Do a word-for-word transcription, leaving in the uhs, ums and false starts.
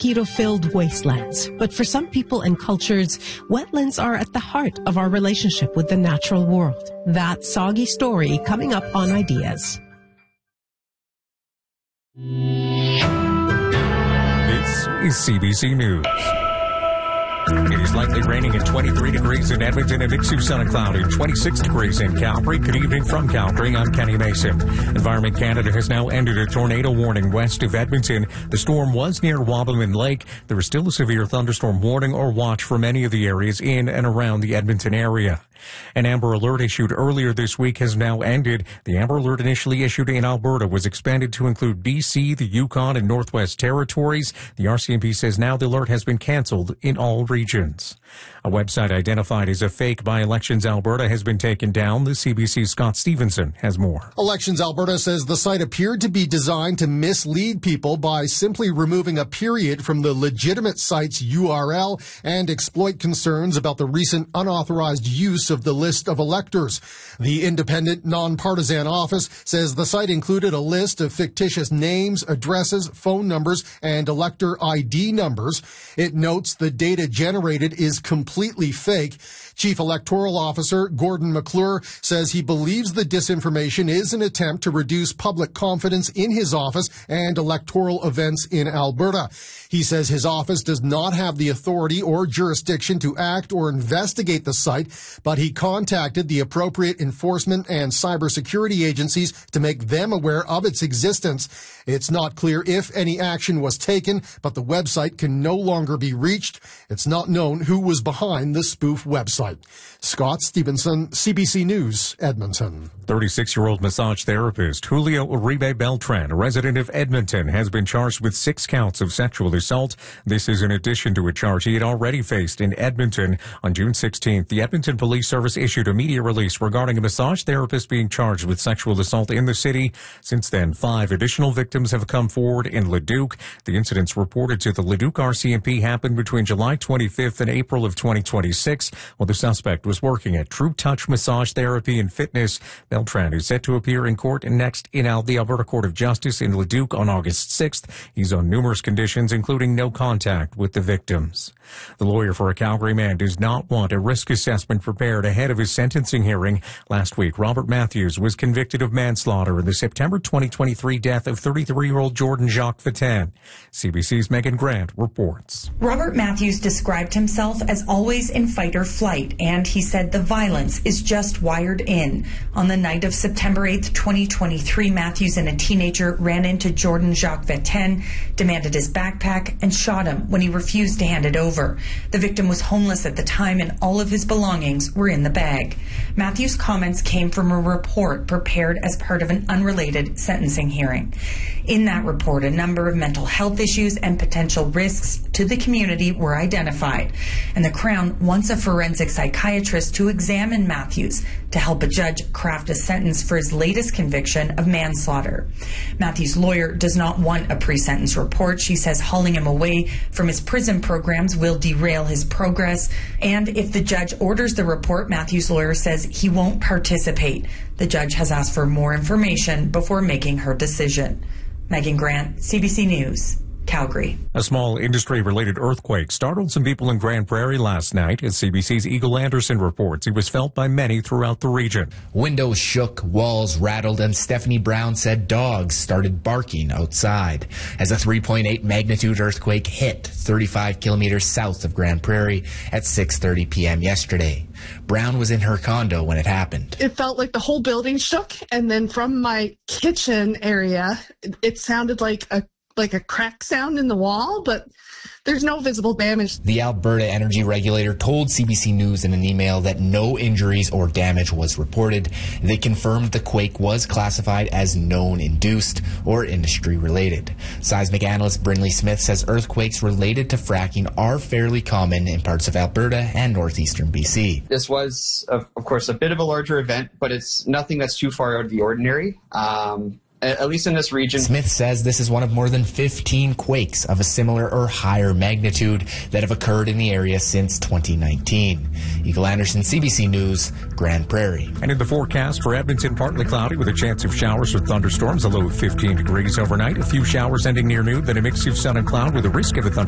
mosquito-filled wastelands. But for some people and cultures, wetlands are at the heart of our relationship with the natural world. That soggy story coming up on Ideas. This is C B C News. It is likely raining at twenty-three degrees in Edmonton, a mix of sun and cloudy, twenty-six degrees in Calgary. Good evening from Calgary. I'm Kenny Mason. Environment Canada has now ended a tornado warning west of Edmonton. The storm was near Wabamun Lake. There is still a severe thunderstorm warning or watch for many of the areas in and around the Edmonton area. An Amber Alert issued earlier this week has now ended. The Amber Alert initially issued in Alberta was expanded to include B C, the Yukon, and Northwest Territories. The R C M P says now the alert has been canceled in all regions. A website identified as a fake by Elections Alberta has been taken down. The C B C's Scott Stevenson has more. Elections Alberta says the site appeared to be designed to mislead people by simply removing a period from the legitimate site's U R L and exploit concerns about the recent unauthorized use of the list of electors. The independent, nonpartisan office says the site included a list of fictitious names, addresses, phone numbers, and elector I D numbers. It notes the data generated is completely fake. Chief Electoral Officer Gordon McClure says he believes the disinformation is an attempt to reduce public confidence in his office and electoral events in Alberta. He says his office does not have the authority or jurisdiction to act or investigate the site, but he contacted the appropriate enforcement and cybersecurity agencies to make them aware of its existence. It's not clear if any action was taken, but the website can no longer be reached. It's not known who was behind the spoof website. Scott Stevenson, C B C News, Edmonton. thirty-six-year-old massage therapist Julio Uribe Beltran, a resident of Edmonton, has been charged with six counts of sexual assault. This is in addition to a charge he had already faced in Edmonton. On June sixteenth, the Edmonton Police Service issued a media release regarding a massage therapist being charged with sexual assault in the city. Since then, five additional victims have come forward in Leduc. The incidents reported to the Leduc R C M P happened between July twenty-fifth and April of twenty twenty-six, while the suspect was working at True Touch Massage Therapy and Fitness. Beltran is set to appear in court next in the Alberta Court of Justice in Leduc on August sixth. He's on numerous conditions, including no contact with the victims. The lawyer for a Calgary man does not want a risk assessment prepared ahead of his sentencing hearing. Last week, Robert Matthews was convicted of manslaughter in the September twenty twenty-three death of thirty-three-year-old Jordan Jacques Vatan. C B C's Megan Grant reports. Robert Matthews described himself as always in fight or flight, and he said the violence is just wired in. On the night of September eighth, twenty twenty-three, Matthews and a teenager ran into Jordan Jacques Vatan, demanded his backpack, and shot him when he refused to hand it over. The victim was homeless at the time, and all of his belongings were in the bag. Matthews' comments came from a report prepared as part of an unrelated sentencing hearing. In that report, a number of mental health issues and potential risks to the community were identified, and the Crown wants a forensic psychiatrist to examine Matthews to help a judge craft a sentence for his latest conviction of manslaughter. Matthews' lawyer does not want a pre-sentence report. She says hauling him away from his prison programs will derail his progress, and if the judge orders the report, Matthews' lawyer says he won't participate. The judge has asked for more information before making her decision. Megan Grant, C B C News, Calgary. A small industry-related earthquake startled some people in Grand Prairie last night. As C B C's Eagle Anderson reports, it was felt by many throughout the region. Windows shook, walls rattled, and Stephanie Brown said dogs started barking outside as a three point eight magnitude earthquake hit thirty-five kilometers south of Grand Prairie at six thirty p.m. yesterday. Brown was in her condo when it happened. It felt like the whole building shook, and then from my kitchen area, it sounded like a like a crack sound in the wall, but there's no visible damage. The Alberta Energy Regulator told C B C News in an email that no injuries or damage was reported. They confirmed the quake was classified as known-induced or industry-related. Seismic analyst Brinley Smith says earthquakes related to fracking are fairly common in parts of Alberta and northeastern B C. This was, of, of course, a bit of a larger event, but it's nothing that's too far out of the ordinary. Um, At least in this region. Smith says this is one of more than fifteen quakes of a similar or higher magnitude that have occurred in the area since twenty nineteen. Eagle Anderson, C B C News, Grand Prairie. And in the forecast for Edmonton, partly cloudy with a chance of showers or thunderstorms, a low of fifteen degrees overnight. A few showers ending near noon, then a mix of sun and cloud with a risk of a thunderstorm